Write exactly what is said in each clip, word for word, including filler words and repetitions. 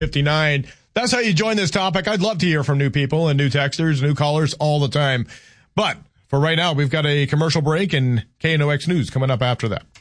fifty-nine. That's how you join this topic. I'd love to hear from new people and new texters, new callers all the time. But for right now, we've got a commercial break and K N O X News coming up after that.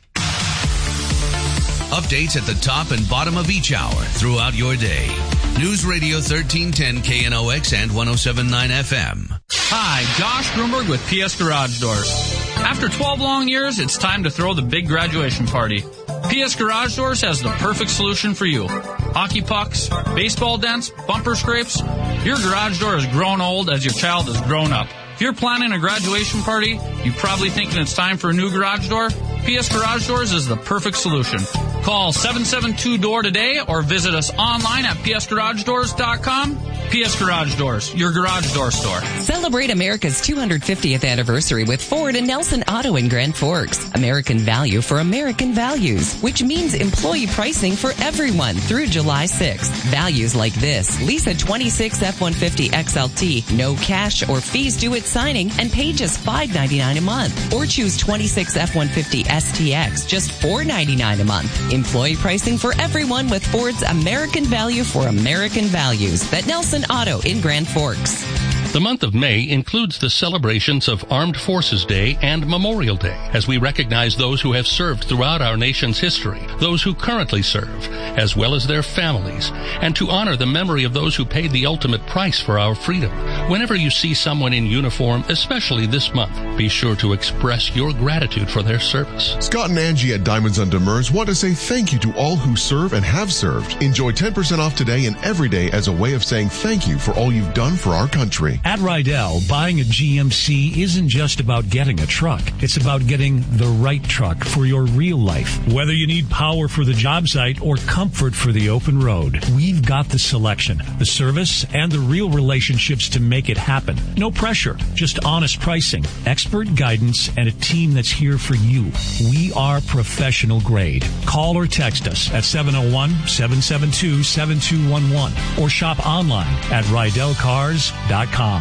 Updates at the top and bottom of each hour throughout your day. News Radio thirteen ten K N O X and one oh seven point nine F M. Hi, Josh Grunberg with P S Garage Doors. After twelve long years, it's time to throw the big graduation party. P S Garage Doors has the perfect solution for you. Hockey pucks, baseball dents, bumper scrapes. Your garage door has grown old as your child has grown up. If you're planning a graduation party, you're probably thinking it's time for a new garage door. P S Garage Doors is the perfect solution. Call seven seven two D O O R today or visit us online at p s garage doors dot com. P S Garage Doors, your garage door store. Celebrate America's two hundred fiftieth anniversary with Ford and Nelson Auto in Grand Forks. American value for American values, which means employee pricing for everyone through July sixth. Values like this: lease a twenty-six F one fifty X L T, no cash or fees due at signing, and pay just five ninety-nine a month. Or choose twenty-six F one fifty S T X, just four ninety-nine a month. Employee pricing for everyone with Ford's American value for American values. That Nelson Auto in Grand Forks. The month of May includes the celebrations of Armed Forces Day and Memorial Day, as we recognize those who have served throughout our nation's history, those who currently serve, as well as their families, and to honor the memory of those who paid the ultimate price for our freedom. Whenever you see someone in uniform, especially this month, be sure to express your gratitude for their service. Scott and Angie at Diamonds on Demers want to say thank you to all who serve and have served. Enjoy ten percent off today and every day as a way of saying thank you for all you've done for our country. At Rydell, buying a G M C isn't just about getting a truck. It's about getting the right truck for your real life. Whether you need power for the job site or comfort for the open road, we've got the selection, the service, and the real relationships to make it happen. No pressure, just honest pricing, expert guidance, and a team that's here for you. We are professional grade. Call or text us at seven oh one, seven seven two, seven two one one or shop online at rydell cars dot com.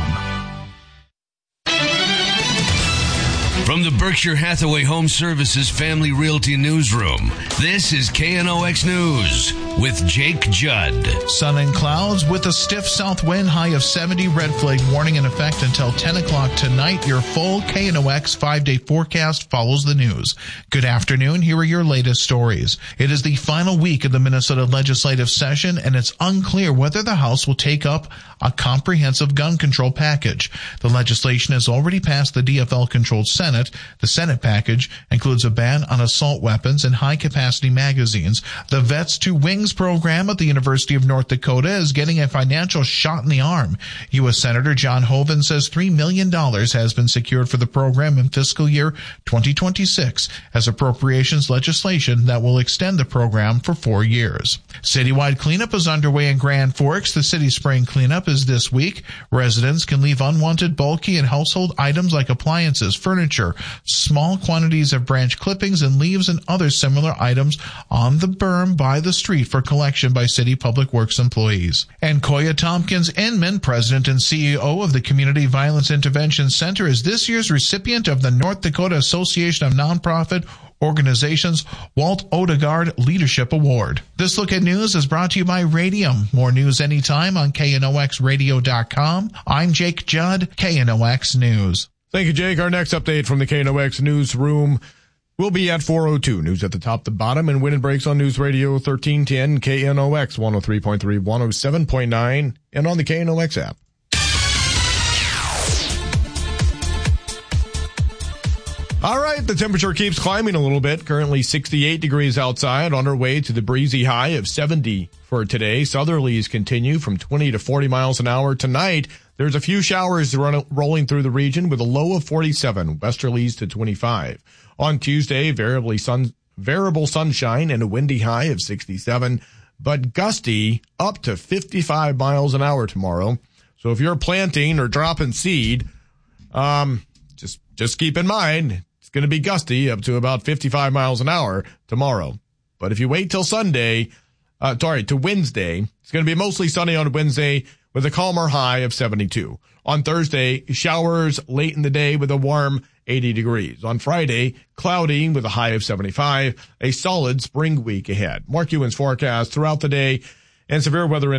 From the Berkshire Hathaway Home Services Family Realty Newsroom, this is K N O X News with Jake Judd. Sun and clouds with a stiff south wind, high of seventy, red flag warning in effect until ten o'clock tonight. Your full K N O X five-day forecast follows the news. Good afternoon. Here are your latest stories. It is the final week of the Minnesota legislative session, and it's unclear whether the House will take up a comprehensive gun control package. The legislation has already passed the D F L-controlled Senate. The Senate package includes a ban on assault weapons and high-capacity magazines. The Vets to Wings program at the University of North Dakota is getting a financial shot in the arm. U S Senator John Hoeven says three million dollars has been secured for the program in fiscal year twenty twenty-six as appropriations legislation that will extend the program for four years. Citywide cleanup is underway in Grand Forks. The city spring cleanup is this week. Residents can leave unwanted, bulky, and household items like appliances, furniture, small quantities of branch clippings and leaves and other similar items on the berm by the street for collection by City Public Works employees. And Koya Tompkins Inman, president and C E O of the Community Violence Intervention Center, is this year's recipient of the North Dakota Association of Nonprofit Organizations Walt Odegaard Leadership Award. This Look at News is brought to you by Radium. More news anytime on K N O X radio dot com. I'm Jake Judd, K N O X News. Thank you, Jake. Our next update from the K N O X newsroom will be at four oh two. News at the top, the bottom, and Win and Breaks on News Radio thirteen ten, K N O X one oh three point three, one oh seven point nine, and on the K N O X app. All right, the temperature keeps climbing a little bit. Currently sixty-eight degrees outside, on our way to the breezy high of seventy for today. Southerlies continue from twenty to forty miles an hour. Tonight, there's a few showers run, rolling through the region with a low of forty-seven, westerlies to twenty-five. On Tuesday, variably sun, variable sunshine and a windy high of sixty-seven, but gusty up to fifty-five miles an hour tomorrow. So if you're planting or dropping seed, um, just, just keep in mind, it's going to be gusty up to about fifty-five miles an hour tomorrow. But if you wait till Sunday, uh, sorry, to Wednesday, it's going to be mostly sunny on Wednesday with a calmer high of seventy-two. On Thursday, showers late in the day with a warm eighty degrees. On Friday, cloudy with a high of seventy-five, a solid spring week ahead. Mark Ewan's forecast throughout the day. and severe weather